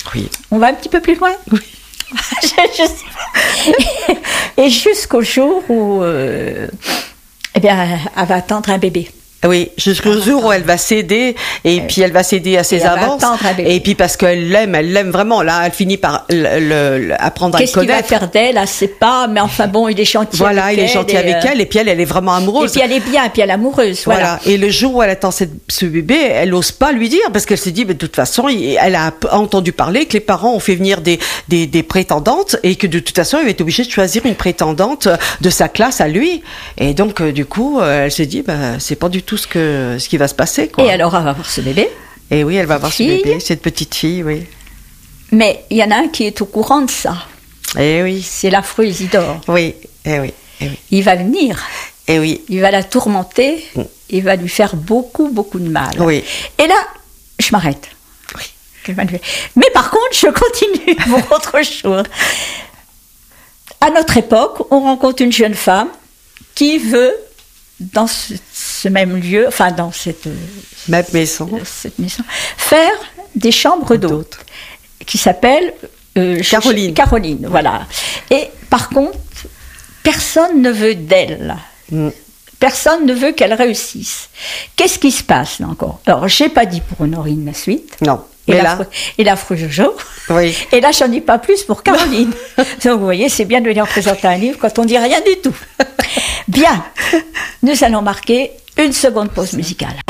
Oui. On va un petit peu plus loin? Oui. Je sais pas. Et jusqu'au jour où eh bien, elle va attendre un bébé. Oui, jusqu'au jour où elle va céder, et puis elle va céder à ses avances, et puis parce qu'elle l'aime vraiment, là, elle finit par apprendre à le connaître. Qu'est-ce qu'il va faire d'elle, elle sait pas, mais enfin bon, il est gentil voilà, avec elle. Voilà, il est gentil avec elle, et puis elle est vraiment amoureuse. Et puis elle est bien, et puis elle est amoureuse, voilà. Et le jour où elle attend ce bébé, elle n'ose pas lui dire, parce qu'elle s'est dit, mais de toute façon, elle a entendu parler que les parents ont fait venir des prétendantes, et que de toute façon, elle est obligée de choisir une prétendante de sa classe à lui. Et donc, du coup, elle se dit, c'est pas du tout ce qui va se passer, quoi. Et alors, elle va avoir ce bébé. Et oui, elle va avoir ce bébé, cette petite fille, oui. Mais il y en a un qui est au courant de ça. Et oui. C'est l'affreux Isidore. Oui, et oui, et oui. Il va venir. Et oui. Il va la tourmenter. Il va lui faire beaucoup, beaucoup de mal. Oui. Et là, je m'arrête. Oui. Mais par contre, je continue pour autre chose. À notre époque, on rencontre une jeune femme qui veut, dans ce même lieu, enfin dans cette maison, faire des chambres d'hôtes, qui s'appelle Caroline, voilà. Et par contre, personne ne veut d'elle. Personne ne veut qu'elle réussisse. Qu'est-ce qui se passe là encore? Alors, j'ai pas dit pour Honorine la suite. Non. Et l'affreux Jojo. Oui. Et là, j'en dis pas plus pour Caroline. Donc, vous voyez, c'est bien de venir présenter un livre quand on dit rien du tout. Bien. Nous allons marquer une seconde pause musicale.